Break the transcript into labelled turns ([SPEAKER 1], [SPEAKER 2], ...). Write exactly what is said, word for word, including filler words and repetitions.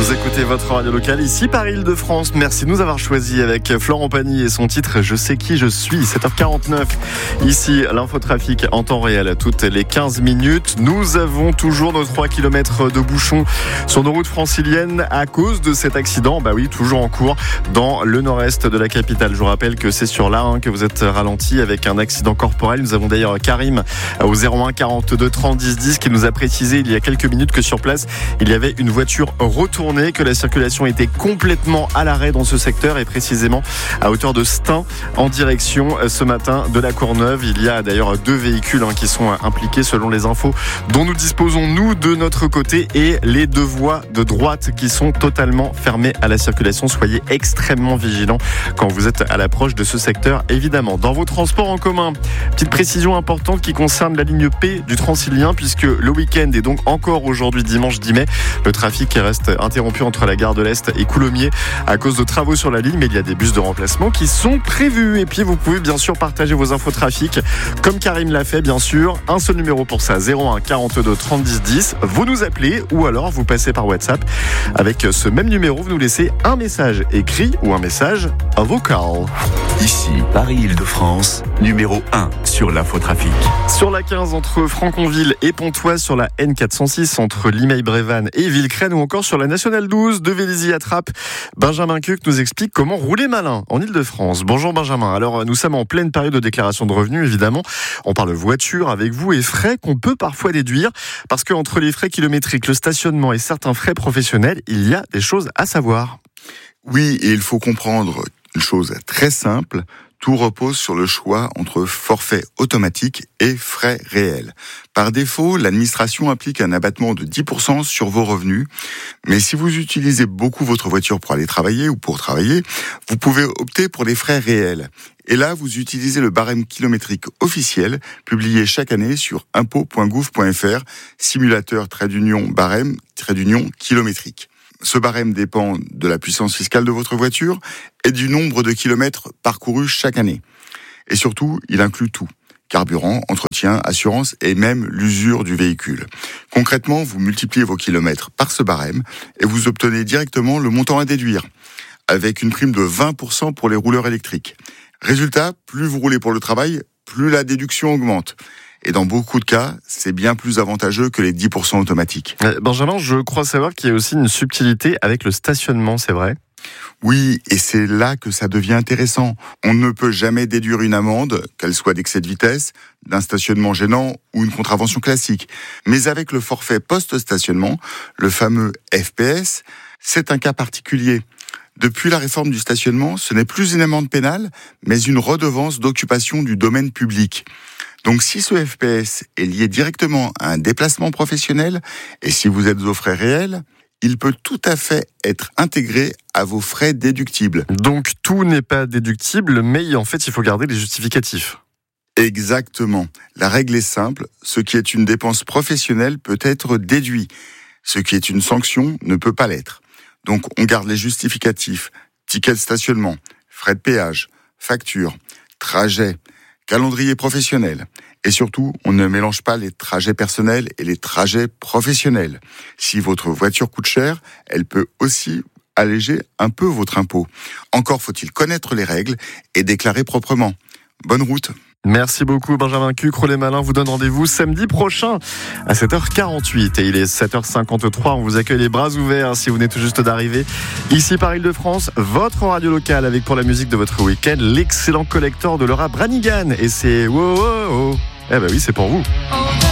[SPEAKER 1] Vous écoutez votre radio locale ici par Île-de-France. Merci de nous avoir choisis avec Florent Pagny et son titre Je sais qui je suis. sept heures quarante-neuf. Ici, l'infotrafic en temps réel toutes les quinze minutes. Nous avons toujours nos trois kilomètres de bouchons sur nos routes franciliennes à cause de cet accident. Bah oui, toujours en cours dans le nord-est de la capitale. Je vous rappelle que c'est sur l'A un que vous êtes ralenti avec un accident corporel. Nous avons d'ailleurs Karim au zéro un quarante-deux trente dix dix qui nous a précisé il y a quelques minutes que sur place, il y avait une voiture retournée, que la circulation était complètement à l'arrêt dans ce secteur et précisément à hauteur de Stein en direction ce matin de la Courneuve. Il y a d'ailleurs deux véhicules hein, qui sont impliqués selon les infos dont nous disposons nous de notre côté et les deux voies de droite qui sont totalement fermées à la circulation. Soyez extrêmement vigilants quand vous êtes à l'approche de ce secteur évidemment. Dans vos transports en commun, petite précision importante qui concerne la ligne P du Transilien puisque le week-end et donc encore aujourd'hui dimanche dix mai, le trafic reste interrompu entre la gare de l'Est et Coulommiers à cause de travaux sur la ligne, mais il y a des bus de remplacement qui sont prévus. Et puis vous pouvez bien sûr partager vos infos trafic comme Karim l'a fait bien sûr. Un seul numéro pour ça, zéro un quarante-deux trente dix dix. Vous nous appelez ou alors vous passez par WhatsApp. Avec ce même numéro, vous nous laissez un message écrit ou un message vocal.
[SPEAKER 2] Ici, Paris-Île-de-France, numéro un sur l'infotrafic.
[SPEAKER 1] Sur la quinze entre Franconville et Pontoise, sur la N quatre cent six entre Limeil-Brévannes et Villecresnes ou encore sur la Nationale douze de Vélizy-Attrape. Benjamin Cuc nous explique comment rouler malin en Île-de-France. Bonjour Benjamin. Alors nous sommes en pleine période de déclaration de revenus évidemment. On parle voiture avec vous et frais qu'on peut parfois déduire parce qu'entre les frais kilométriques, le stationnement et certains frais professionnels, il y a des choses à savoir.
[SPEAKER 3] Oui, et il faut comprendre une chose très simple. Tout repose sur le choix entre forfait automatique et frais réels. Par défaut, l'administration applique un abattement de dix pour cent sur vos revenus. Mais si vous utilisez beaucoup votre voiture pour aller travailler ou pour travailler, vous pouvez opter pour les frais réels. Et là, vous utilisez le barème kilométrique officiel, publié chaque année sur impôts point gouv point fr, simulateur trait d'union barème trait d'union kilométrique. Ce barème dépend de la puissance fiscale de votre voiture et du nombre de kilomètres parcourus chaque année. Et surtout, il inclut tout. Carburant, entretien, assurance et même l'usure du véhicule. Concrètement, vous multipliez vos kilomètres par ce barème et vous obtenez directement le montant à déduire, avec une prime de vingt pour cent pour les rouleurs électriques. Résultat, plus vous roulez pour le travail, plus la déduction augmente. Et dans beaucoup de cas, c'est bien plus avantageux que les dix pour cent automatiques.
[SPEAKER 1] Benjamin, je crois savoir qu'il y a aussi une subtilité avec le stationnement, c'est vrai ?
[SPEAKER 3] Oui, et c'est là que ça devient intéressant. On ne peut jamais déduire une amende, qu'elle soit d'excès de vitesse, d'un stationnement gênant ou une contravention classique. Mais avec le forfait post-stationnement, le fameux F P S, c'est un cas particulier. Depuis la réforme du stationnement, ce n'est plus une amende pénale, mais une redevance d'occupation du domaine public. Donc si ce F P S est lié directement à un déplacement professionnel, et si vous êtes aux frais réels, il peut tout à fait être intégré à vos frais déductibles.
[SPEAKER 1] Donc tout n'est pas déductible, mais en fait il faut garder les justificatifs.
[SPEAKER 3] Exactement. La règle est simple, ce qui est une dépense professionnelle peut être déduit. Ce qui est une sanction ne peut pas l'être. Donc on garde les justificatifs, ticket de stationnement, frais de péage, facture, trajet, calendrier professionnel. Et surtout, on ne mélange pas les trajets personnels et les trajets professionnels. Si votre voiture coûte cher, elle peut aussi alléger un peu votre impôt. Encore faut-il connaître les règles et déclarer proprement. Bonne route.
[SPEAKER 1] Merci beaucoup Benjamin Cuc. Roulez malin vous donne rendez-vous samedi prochain à sept heures quarante-huit et il est sept heures cinquante-trois. On vous accueille les bras ouverts si vous venez tout juste d'arriver ici par Île-de-France. Votre radio locale avec pour la musique de votre week-end l'excellent collector de Laura Branigan et c'est wow, wow, wow. Eh ben oui, c'est pour vous.